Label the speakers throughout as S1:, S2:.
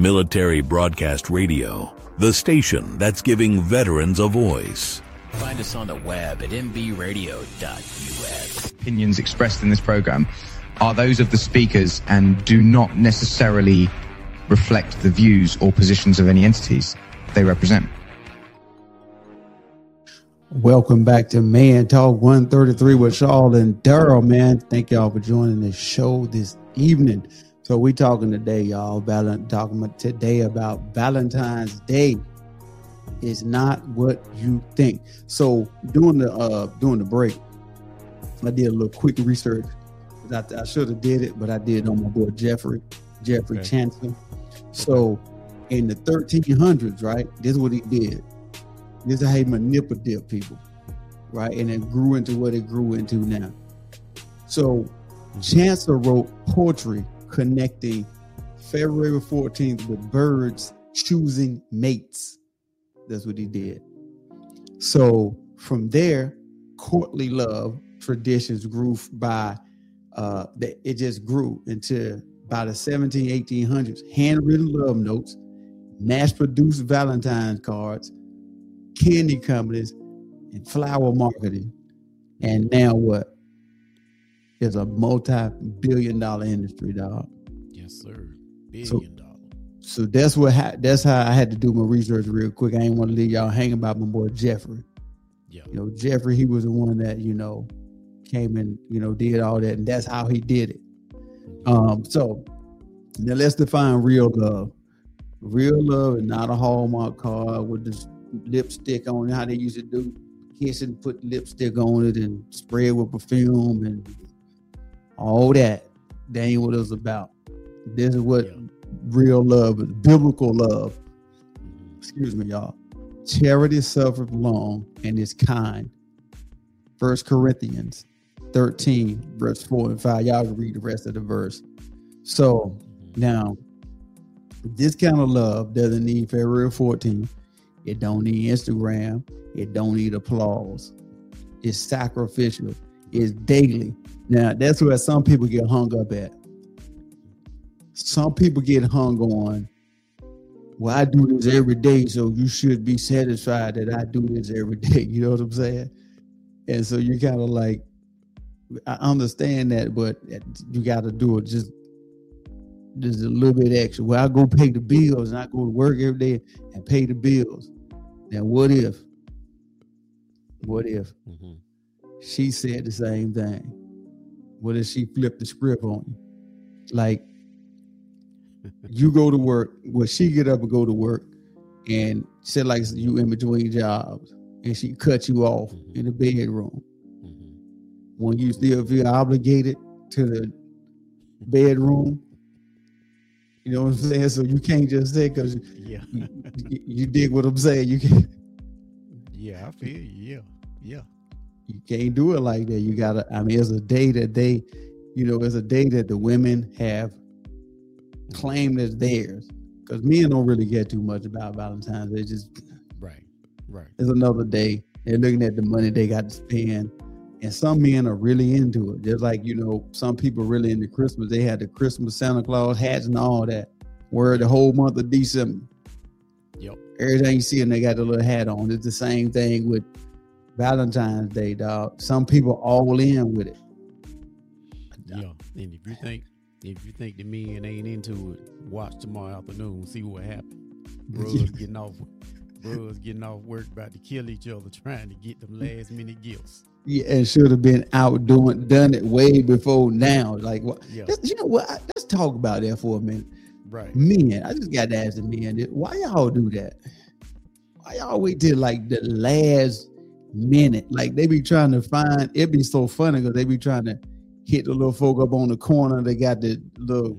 S1: Military Broadcast Radio, the station that's giving veterans a voice.
S2: Find us on the web at mbradio.us.
S3: Opinions expressed in this program are those of the speakers and do not necessarily reflect the views or positions of any entities they represent.
S4: Welcome back to Man Talk 133 with Shaw and Daryl, man. Thank y'all for joining the show this evening. So we talking today, y'all, about Valentine's Day. It's not what you think. So during the break, I did a little quick research. I should have did it, but I did on my boy Jeffrey okay. Chancellor. So in the 1300s, right, this is what he did. This is how he manipulated people, right? And it grew into what it grew into now. So Chancellor wrote poetry connecting February 14th with birds choosing mates. That's what he did. So from there, courtly love traditions grew by, it just grew into by the 1800s, handwritten love notes, mass-produced Valentine's cards, candy companies, and flower marketing. And now what? It's a multi-billion-dollar industry, dog.
S5: Yes, sir. $1 billion.
S4: So that's how I had to do my research real quick. I ain't want to leave y'all hanging about my boy Jeffrey.
S5: Yeah.
S4: You know, Jeffrey, he was the one that, came and, did all that. And that's how he did it. So now let's define real love. Real love is not a Hallmark card with this lipstick on it, how they used to do kissing, put lipstick on it and spray it with perfume and all that. That ain't what it was about. This is what real love is, biblical love. Excuse me, y'all. Charity suffereth long and is kind. 1 Corinthians 13, verse 4 and 5. Y'all can read the rest of the verse. So now, this kind of love doesn't need February 14th. It don't need Instagram. It don't need applause. It's sacrificial. It's daily. Now, that's where some people get hung up at. Some people get hung on, well, I do this every day, so you should be satisfied that I do this every day. You know what I'm saying? And so you kind of like, I understand that, but you got to do it just a little bit extra. Well, I go pay the bills and I go to work every day and pay the bills. Now, what if she said the same thing? What if she flipped the script on you? Like, you go to work, well, she get up and go to work and said like you in between jobs and she cut you off in the bedroom. When you still feel obligated to the bedroom, you know what I'm saying? So you can't just say, because you dig what I'm saying. You can't.
S5: Yeah, I feel you. Yeah.
S4: You can't do it like that. You gotta, it's a day that it's a day that the women have claimed as theirs. Because men don't really get too much about Valentine's. They just,
S5: right.
S4: It's another day. They're looking at the money they got to spend. And some men are really into it. Just like, some people really into Christmas. They had the Christmas Santa Claus hats and all that. Where the whole month of December.
S5: Yep.
S4: Every time you see them, they got the little hat on. It's the same thing with Valentine's Day, dog. Some people all in with it.
S5: Yeah. And if you think the men ain't into it, watch tomorrow afternoon, see what happens. Brothers getting off work, about to kill each other, trying to get them last minute gifts.
S4: Yeah, and should have been out done it way before now. Like, what?
S5: Yeah.
S4: You know what? Let's talk about that for a minute.
S5: Right.
S4: Men, I just got to ask the men, why y'all do that? Why y'all wait till like the last minute? Like they be trying to find, it'd be so funny because they be trying to hit the little folk up on the corner. They got the little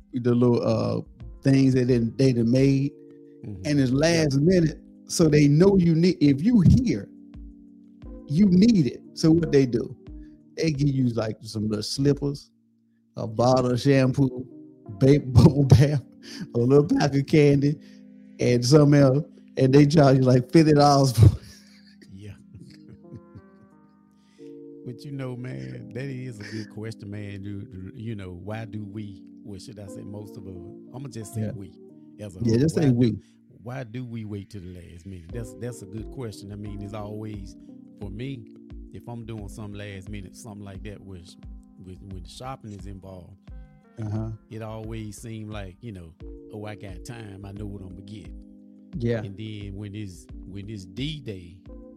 S4: things that they done made, and it's last minute, so they know you need. If you here, you need it. So what they do? They give you like some little slippers, a bottle of shampoo, bubble bath, a little pack of candy, and something else, and they charge you like $50 for it.
S5: Yeah. But man, that is a good question, man. Why do we, what should I say, most of us, I'm going to just say we, as a
S4: Yeah, just say we.
S5: Why do we wait to the last minute? That's a good question. I mean, it's always, for me, if I'm doing some last minute, something like that, when shopping is involved, it always seems like, oh, I got time. I know what I'm gonna get.
S4: Yeah.
S5: And then when it's D-Day,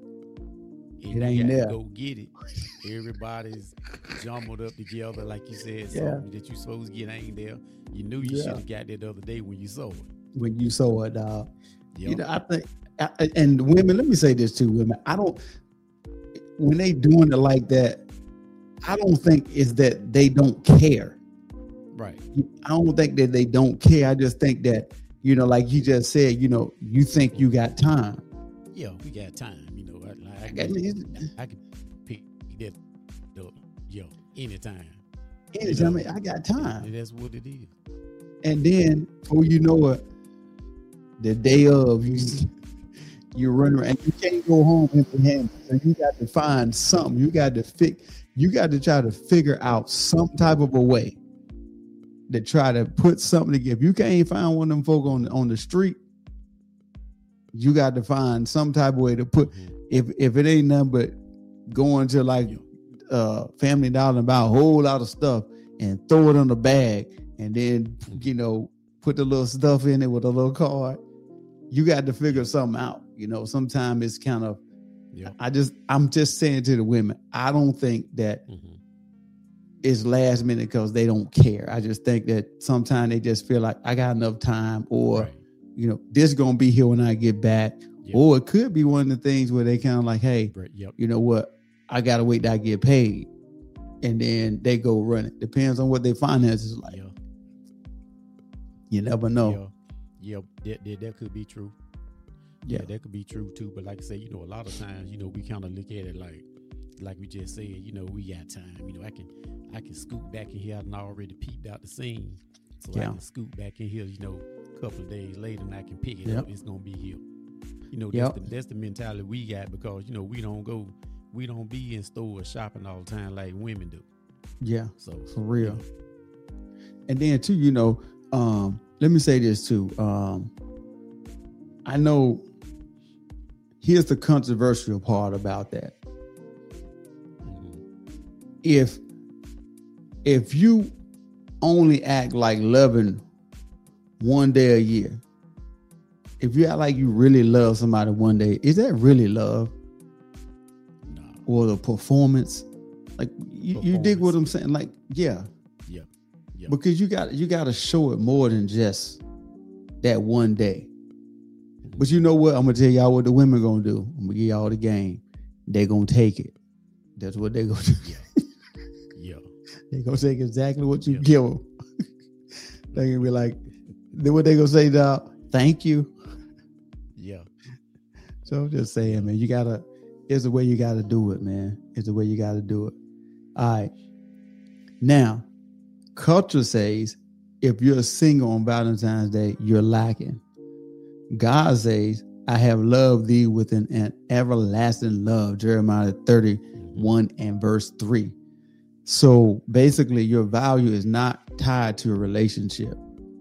S5: and
S4: it ain't there.
S5: Go get it. Everybody's jumbled up together, like you said. Something that you supposed to get ain't there. You knew you should have got that the other day when you saw it.
S4: When you saw it, dog.
S5: Yep.
S4: I think, and women. Let me say this too, women. When they doing it like that, I don't think it's that they don't care.
S5: Right.
S4: I don't think that they don't care. I just think that, like you just said, you think you got time.
S5: Yeah, we got time. I can pick that up, anytime.
S4: Anytime, I got time.
S5: And that's what it is.
S4: And then, before you know it, the day of, you're running around, and you can't go home empty-handed. So you got to find something. You got to try to figure out some type of a way to try to put something together. If you can't find one of them folk on the street, you got to find some type of way to put. If it ain't nothing but going to like Family Dollar and buy a whole lot of stuff and throw it in a bag, and then put the little stuff in it with a little card. You got to figure something out. Sometimes it's kind of. I'm just saying to the women, I don't think that it's last minute because they don't care. I just think that sometimes they just feel like I got enough time, or this gonna be here when I get back. Yep. Or it could be one of the things where they kind of like, hey, you know what? I got to wait till I get paid. And then they go run it. Depends on what their finances is like. Yeah. You never know.
S5: Yeah, that could be true. Yeah, that could be true too. But like I say, a lot of times, we kind of look at it like we just said, we got time. I can scoot back in here and already peeped out the scene. So I can scoot back in here, a couple of days later, and I can pick it up. It's going to be here. That's the mentality we got, because we don't be in stores shopping all the time like women do.
S4: Yeah, so for real. And then too, let me say this too. I know. Here's the controversial part about that. If you only act like loving one day a year, if you act like you really love somebody one day, is that really love? No. Or the performance? Like you dig what I'm saying? Like, yeah. Because you got to show it more than just that one day. But you know what? I'm gonna tell y'all what the women gonna do. I'm gonna give y'all the game. They gonna take it. That's what they gonna do. Yeah. They gonna take exactly what you give them. They gonna be like, then what they gonna say, dog? Thank you. Yeah. So I'm just saying, man, it's the way you gotta do it, man. It's the way you gotta do it. All right. Now, culture says if you're single on Valentine's Day, you're lacking. God says, I have loved thee with an everlasting love. Jeremiah 31 and verse 3. So basically, your value is not tied to a relationship.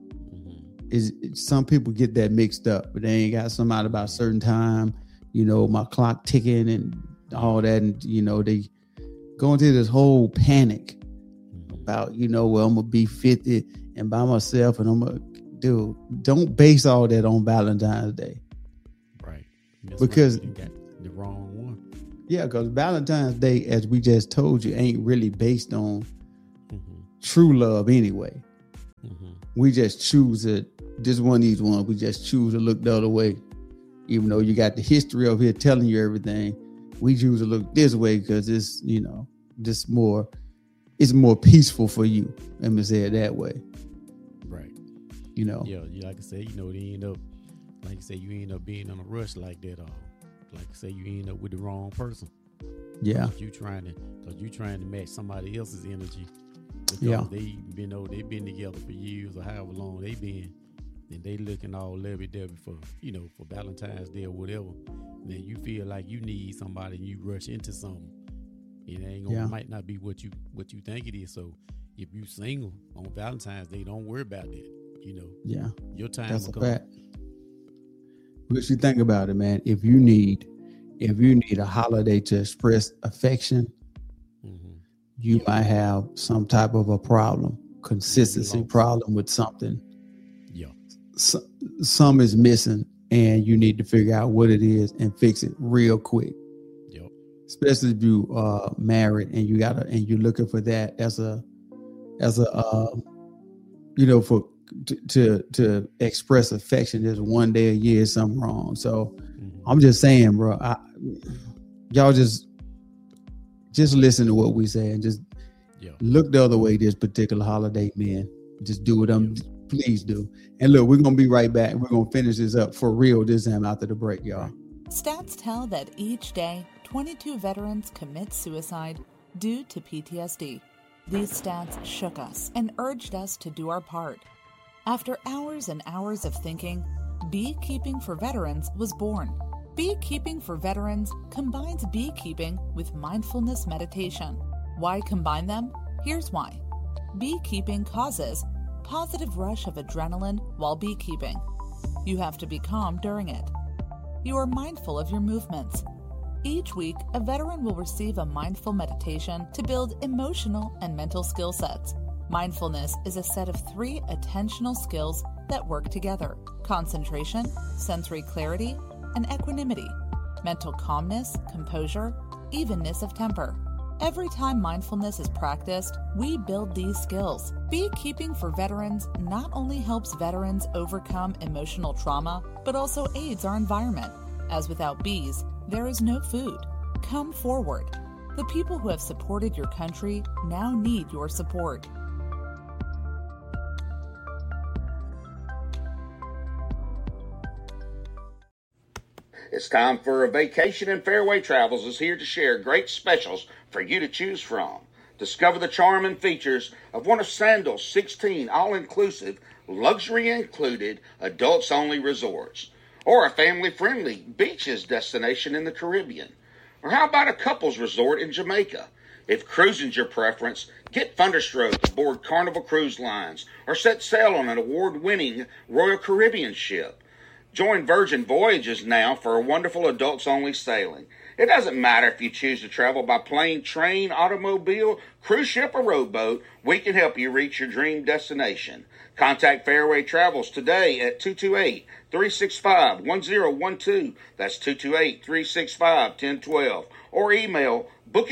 S4: Some people get that mixed up, but they ain't got somebody about a certain time, my clock ticking and all that. And, they go into this whole panic about, well, I'm going to be 50 and by myself, and I'm going to. Dude, don't base all that on Valentine's Day. Right. Because
S5: you got the wrong one.
S4: Yeah, because Valentine's Day, as we just told you, ain't really based on true love anyway. We just choose it. This one of these ones, we just choose to look the other way. Even though you got the history over here telling you everything, we choose to look this way because it's, it's more peaceful for you. Let me say it that way.
S5: Yeah, like I said, they end up, like you say, you end up being in a rush like that. Like I say, you end up with the wrong person.
S4: Yeah,
S5: because you trying to match somebody else's energy. Because they've been together for years or however long they been, and they looking all lovey-dovey for Valentine's Day or whatever. And then you feel like you need somebody, and you rush into something. It might not be what you think it is. So if you single on Valentine's Day, don't worry about that.
S4: Yeah,
S5: your time
S4: that's
S5: will
S4: a
S5: come.
S4: fact. What you think about it, man? If you need a holiday to express affection, you might have some type of a problem, consistency problem with something.
S5: Yeah.
S4: Some is missing, and you need to figure out what it is and fix it real quick.
S5: Yep.
S4: Especially if you are married and you're looking for that as a for to express affection. There's one day a year is something wrong. So I'm just saying, bro, y'all just listen to what we say and just look the other way this particular holiday, man. Just do what please do. And look, we're going to be right back. We're going to finish this up for real this time after the break, y'all.
S2: Stats tell that each day, 22 veterans commit suicide due to PTSD. These stats shook us and urged us to do our part. After hours and hours of thinking, Beekeeping for Veterans was born. Beekeeping for Veterans combines beekeeping with mindfulness meditation. Why combine them? Here's why. Beekeeping causes positive rush of adrenaline while beekeeping. You have to be calm during it. You are mindful of your movements. Each week, a veteran will receive a mindful meditation to build emotional and mental skill sets. Mindfulness is a set of 3 attentional skills that work together: concentration, sensory clarity, and equanimity, mental calmness, composure, evenness of temper. Every time mindfulness is practiced, we build these skills. Beekeeping for Veterans not only helps veterans overcome emotional trauma, but also aids our environment, as without bees, there is no food. Come forward. The people who have supported your country now need your support.
S6: It's time for a vacation, and Fairway Travels is here to share great specials for you to choose from. Discover the charm and features of one of Sandals' 16 all-inclusive, luxury-included, adults-only resorts, or a family-friendly beaches destination in the Caribbean. Or how about a couples resort in Jamaica? If cruising's your preference, get Thunderstroke aboard Carnival Cruise Lines or set sail on an award-winning Royal Caribbean ship. Join Virgin Voyages now for a wonderful adults-only sailing. It doesn't matter if you choose to travel by plane, train, automobile, cruise ship, or rowboat, we can help you reach your dream destination. Contact Fairway Travels today at 228-365-1012. That's 228-365-1012. Or email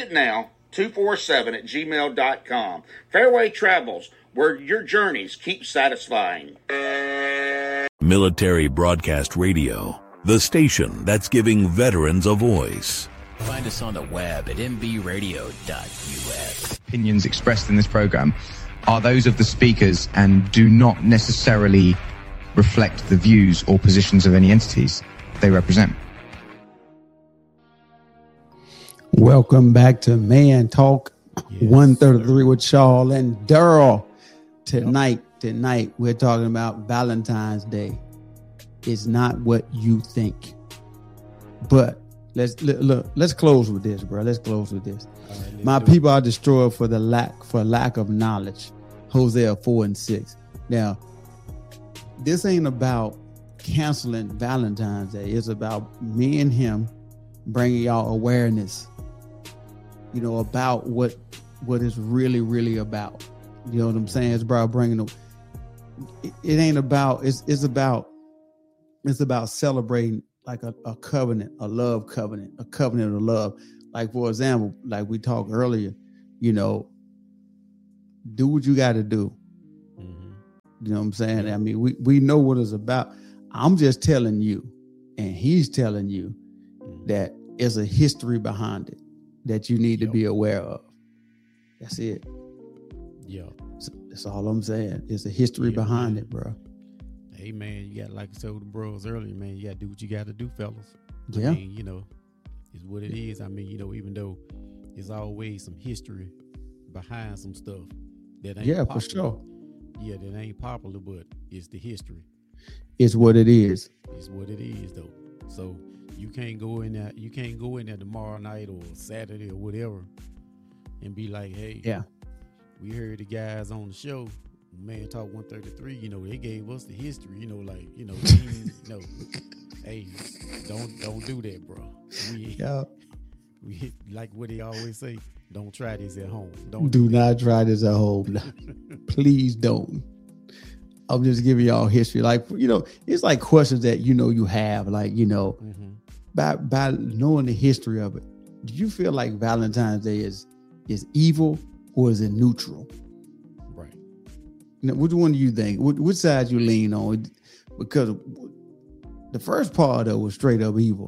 S6: bookitnow247@gmail.com. Fairway Travels, where your journeys keep satisfying.
S1: Military Broadcast Radio, the station that's giving veterans a voice.
S7: Find us on the web at mbradio.us.
S3: Opinions expressed in this program are those of the speakers and do not necessarily reflect the views or positions of any entities they represent.
S4: Welcome back to Man Talk 133 with Shaw and Daryl. Tonight we're talking about Valentine's Day. It's not what you think. But let's close with this, bro. Let's close with this. Right, my people are destroyed for lack of knowledge. Hosea 4:6. Now, this ain't about canceling Valentine's Day. It's about me and him bringing y'all awareness, about what it's really, really about. You know what I'm saying? It's about bringing them. It ain't about. It's about celebrating like a covenant, a love covenant, a covenant of love. Like, for example, like we talked earlier, do what you got to do. Mm-hmm. You know what I'm saying? I mean, we know what it's about. I'm just telling you, and he's telling you that there's a history behind it that you need to be aware of. That's it.
S5: Yeah.
S4: That's all I'm saying. There's a history behind it, bro.
S5: Hey, man, you got, like I told the bros earlier, man, you got to do what you got to do, fellas.
S4: Yeah.
S5: I mean, it's what it is. I mean, even though there's always some history behind some stuff that ain't popular.
S4: For sure.
S5: Yeah, that ain't popular, but it's the history.
S4: It's what it is.
S5: It's what it is, though. So you can't go in there. You can't go in there tomorrow night or Saturday or whatever and be like, hey, we heard the guys on the show Man Talk 133, they gave us the history, like, hey, don't do that, bro. We like what they always say, don't try this at home.
S4: Do not try this at home. Please don't. I'm just giving y'all history. Like, it's like questions that, you have, like, by knowing the history of it. Do you feel like Valentine's Day is evil or is it neutral?
S5: Right.
S4: Now, which one do you think? Which side you lean on? Because the first part of it was straight up evil.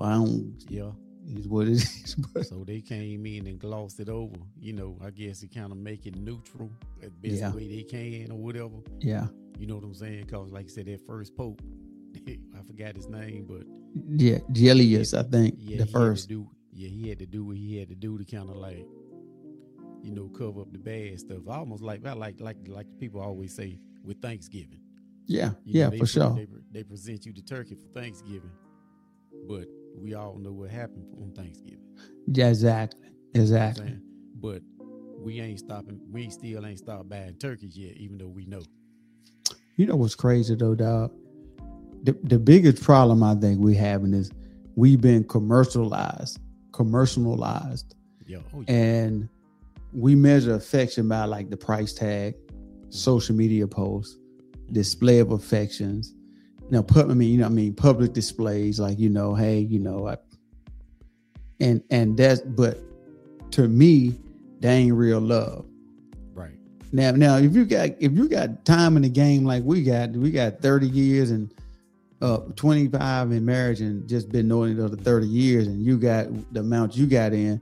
S4: Is what it is.
S5: So they came in and glossed it over. I guess it kind of make it neutral as best way they can or whatever.
S4: Yeah.
S5: You know what I'm saying? Because like you said, that first pope, I forgot his name, but
S4: Gellius, I think, the first.
S5: He had to do what he had to do to kind of like, cover up the bad stuff. Almost like people always say with Thanksgiving.
S4: Yeah, for sure.
S5: They present you the turkey for Thanksgiving, but we all know what happened on Thanksgiving.
S4: Yeah, exactly.
S5: But we still ain't stopped buying turkeys yet, even though we know.
S4: You know what's crazy though, dog? The biggest problem I think we having is we've been commercialized.
S5: Yeah.
S4: And we measure affection by like the price tag, social media posts, display of affections. Public displays, like, hey, and that's, but to me, that ain't real love.
S5: Right.
S4: Now, if you got time in the game like we got 30 years and 25 in marriage and just been knowing each other 30 years, and you got the amount you got in,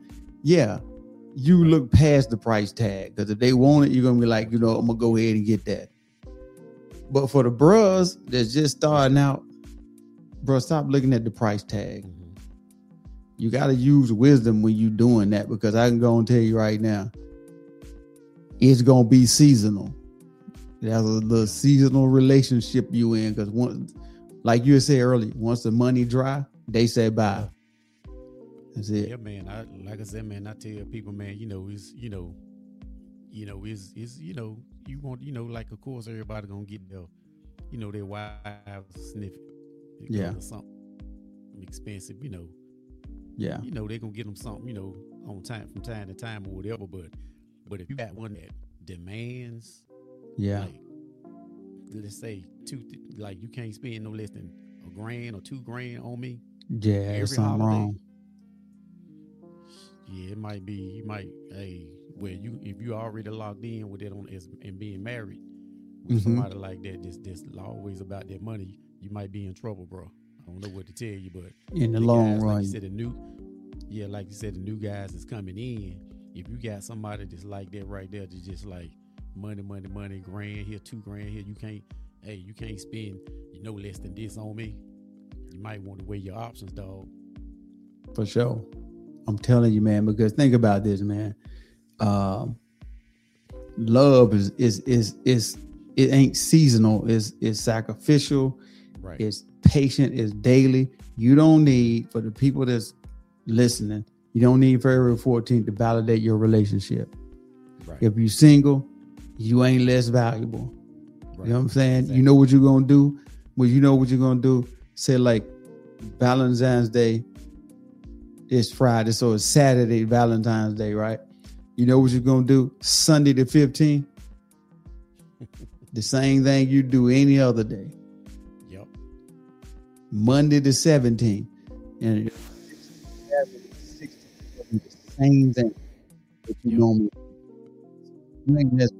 S4: you look past the price tag, because if they want it, you're gonna be like, I'm gonna go ahead and get that. But for the bros that's just starting out, bro, stop looking at the price tag. Mm-hmm. You got to use wisdom when you doing that, because I can go and tell you right now, it's going to be seasonal. There's the seasonal relationship you in, because once, like you said earlier, once the money dry, they say bye. That's it.
S5: Yeah, man. Like I said, man, I tell people, man, you want, like, of course, everybody gonna get their wives sniff it.
S4: Yeah.
S5: Something expensive,
S4: Yeah.
S5: They gonna get them something, on time, from time to time or whatever. But if you got one that demands, like, let's say you can't spend no less than $1,000 or $2,000 on me.
S4: Yeah, there's something wrong.
S5: Yeah, it might be. If you already locked in with it and being married with somebody like that, that's always about that money, you might be in trouble, bro. I don't know what to tell you, but
S4: in the long run,
S5: like you said, the new guys is coming in. If you got somebody that's like that right there, that's just like money, $1,000 here, $2,000 here, you can't spend less than this on me. You might want to weigh your options, dog.
S4: For sure. I'm telling you, man, because think about this, man. Love is it ain't seasonal. It's sacrificial.
S5: Right.
S4: It's patient. It's daily. You don't need, for the people that's listening, you don't need February 14th to validate your relationship.
S5: Right.
S4: If you're single, you ain't less valuable. Right. You know what I'm saying?
S5: Exactly.
S4: You know what you're gonna do. Well, you know what you're gonna do. Say like Valentine's Day is Friday, so it's Saturday, Valentine's Day, right? You know what you're going to do? Sunday the 15th, the same thing you do any other day.
S5: Yep.
S4: Monday the 17th, and the same thing that you normally do. That's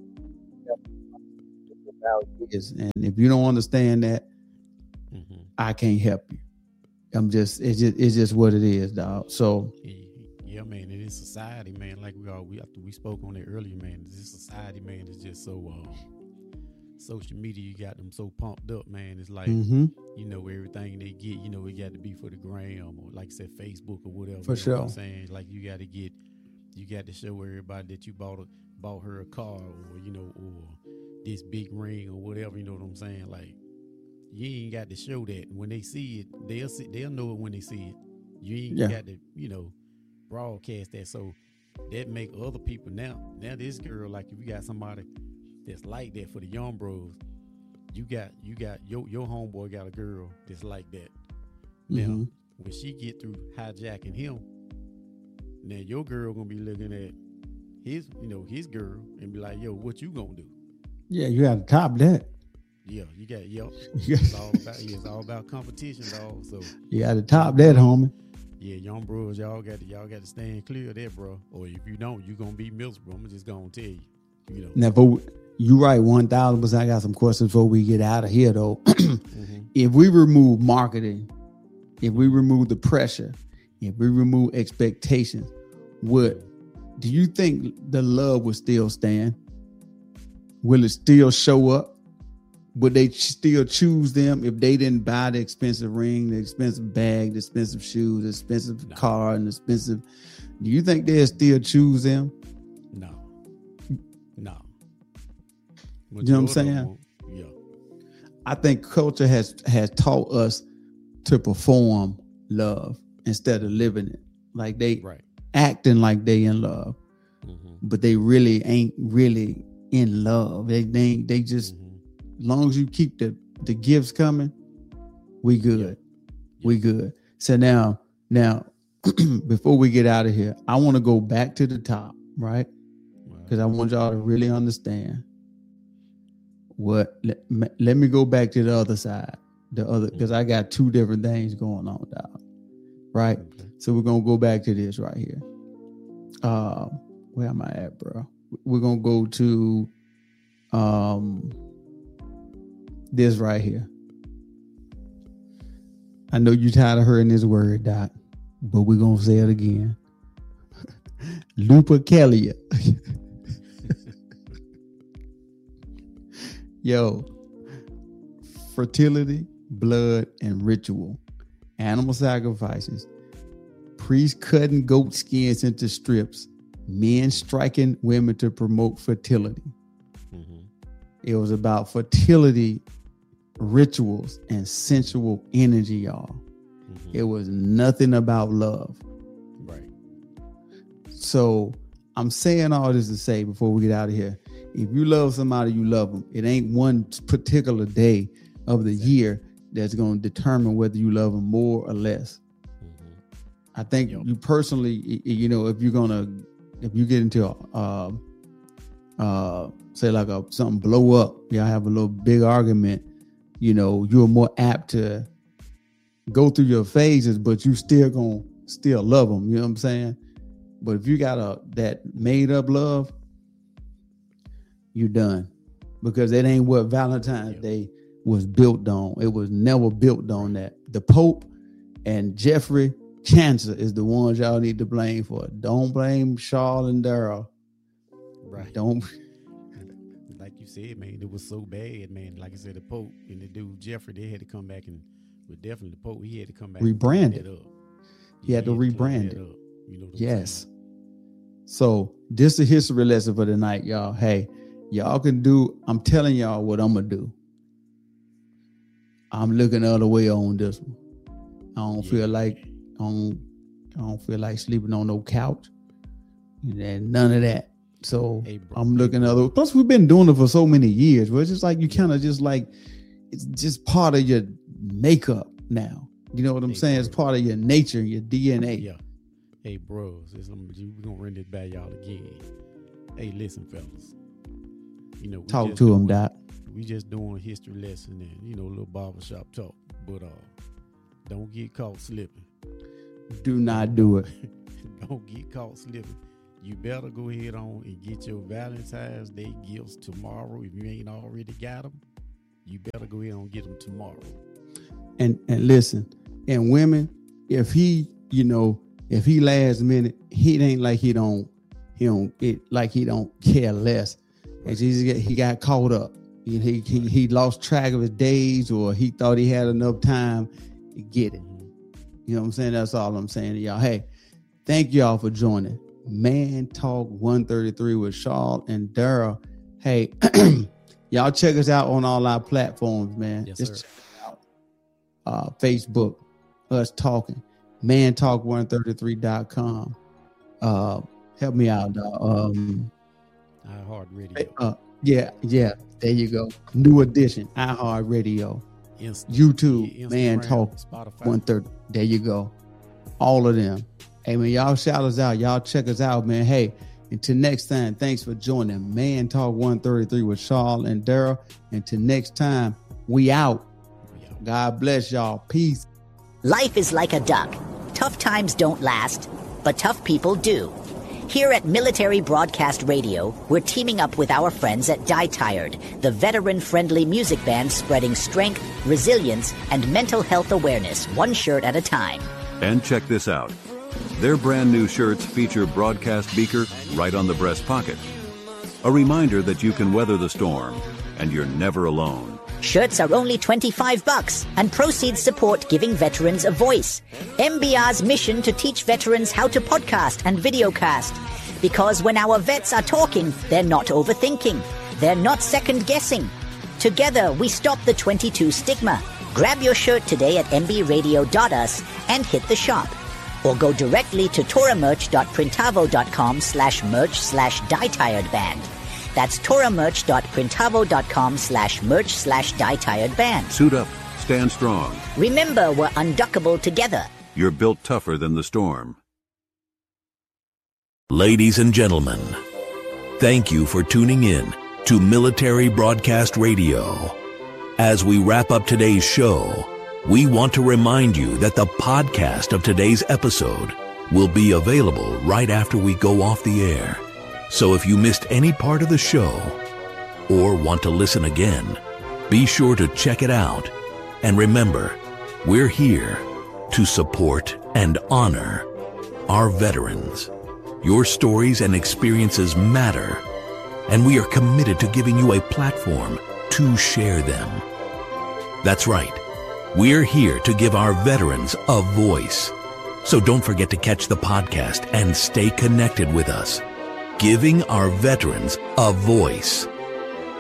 S4: about is, and if you don't understand that, I can't help you. It's just what it is, dog. So
S5: yeah, man, it is society, man. Like we spoke on it earlier, man. This society, man, is just so social media, you got them so pumped up, man. It's like everything they get, it got to be for the gram, or like I said, Facebook or whatever.
S4: For sure.
S5: What I'm saying, like you got to show everybody that you bought her a car, or this big ring or whatever. You know what I'm saying? Like, you ain't got to show that. When they see it, they'll know it when they see it. You ain't got to, broadcast that. So that make other people now this girl, like if you got somebody that's like that for the young bros. You got your homeboy got a girl that's like that. Now, when she get through hijacking him, now your girl gonna be looking at his girl and be like, yo, what you gonna do?
S4: Yeah, you got to top that.
S5: Yeah, you got it's all about competition, dog. So
S4: you got to top that, homie.
S5: Yeah, young bros, y'all got to stand clear of that, bro. Or if you don't, you gonna be miserable. I'm just gonna tell you. You know.
S4: Now, you right 1,000%. I got some questions before we get out of here, though. If we remove marketing, if we remove the pressure, if we remove expectations, do you think the love will still stand? Will it still show up? Would they still choose them if they didn't buy the expensive ring, the expensive bag, the expensive shoes, the expensive car, and the expensive? Do you think they'll still choose them?
S5: No.
S4: You know what I'm saying?
S5: Yeah.
S4: I think culture has taught us to perform love instead of living it. Like they acting like they in love, but they really ain't really in love. They just, as long as you keep the gifts coming, we good. We good. So now, before we get out of here, I want to go back to the top, right? Because I want y'all to really understand let me go back to the other side, because I got two different things going on, dog. Right? Okay. So we're gonna go back to this right here. Where am I at, bro? We're gonna go to this right here. I know you're tired of hearing this word, Doc, but we're gonna say it again. Lupercalia. Yo, fertility, blood, and ritual, animal sacrifices, priests cutting goat skins into strips, men striking women to promote fertility. It was about fertility, rituals, and sensual energy, y'all. It was nothing about love.
S5: Right.
S4: So I'm saying all this to say before we get out of here, if you love somebody, you love them. It ain't one particular day of the year that's going to determine whether you love them more or less. I think you personally, you know, if you get into say like something blow up, y'all have a little big argument, you know, you're more apt to go through your phases, but you still love them. You know what I'm saying? But if you got that made up love, you done, because that ain't what Valentine's Day was built on. It was never built on that. The Pope and Jeffrey Cancer is the ones y'all need to blame for. Don't blame Charles and Daryl.
S5: Right.
S4: Don't.
S5: Like you said, man, it was so bad, man. Like I said, the Pope and the dude Jeffrey, they had to come back definitely the Pope, he had to come back
S4: rebrand
S5: it up.
S4: He had to rebrand it.
S5: Up. You know what
S4: yes. So this is a history lesson for tonight, y'all. Hey, y'all can do, I'm telling y'all what I'm going to do. I'm looking the other way on this one. I don't feel like sleeping on no couch. And none of that. So I'm looking other. Plus, we've been doing it for so many years. Where it's just like you kind of just like it's just part of your makeup now. You know what I'm saying? It's part of your nature, your DNA.
S5: Yeah. Hey, bros, we're gonna run this back y'all again. Hey, listen, fellas. You know,
S4: talk to him, Doc.
S5: We just doing a history lesson and a little barbershop talk, but don't get caught slipping.
S4: Do not do it.
S5: Don't get caught slipping. You better go ahead on and get your Valentine's Day gifts tomorrow. If you ain't already got them, you better go ahead and get them tomorrow. And
S4: listen, and women, if he last minute, he ain't like he don't care less. And he got caught up. He lost track of his days, or he thought he had enough time to get it. You know what I'm saying? That's all I'm saying to y'all. Hey, thank y'all for joining Man Talk 133 with Charles and Daryl. Hey, y'all check us out on all our platforms, man.
S5: Yes,
S4: just
S5: sir.
S4: check it out. Facebook, us talking. mantalk133.com. Help me out, dog.
S5: iHeartRadio.
S4: Yeah. There you go. New edition. iHeartRadio. YouTube.
S5: Instagram,
S4: Man Talk.
S5: Spotify.
S4: 130. There you go. All of them. Hey, man, y'all shout us out. Y'all check us out, man. Hey, until next time, thanks for joining Man Talk 133 with Charles and Daryl. Until next time, we out. God bless y'all. Peace.
S8: Life is like a duck. Tough times don't last, but tough people do. Here at Military Broadcast Radio, we're teaming up with our friends at Die Tired, the veteran-friendly music band spreading strength, resilience, and mental health awareness one shirt at a time.
S9: And check this out. Their brand new shirts feature broadcast beaker right on the breast pocket. A reminder that you can weather the storm, and you're never alone.
S8: Shirts are only $25, and proceeds support giving veterans a voice. MBR's mission to teach veterans how to podcast and videocast. Because when our vets are talking, they're not overthinking. They're not second-guessing. Together, we stop the 22 stigma. Grab your shirt today at mbradio.us and hit the shop. Or go directly to toramerch.printavo.com/merch/dietiredband. That's toramerch.printavo.com/merch/dietiredband.
S9: Suit up, stand strong.
S8: Remember, we're unduckable together.
S9: You're built tougher than the storm.
S1: Ladies and gentlemen, thank you for tuning in to Military Broadcast Radio. As we wrap up today's show, we want to remind you that the podcast of today's episode will be available right after we go off the air. So if you missed any part of the show or want to listen again, be sure to check it out. And remember, we're here to support and honor our veterans. Your stories and experiences matter, and we are committed to giving you a platform to share them. That's right. We're here to give our veterans a voice. So don't forget to catch the podcast and stay connected with us. Giving our veterans a voice.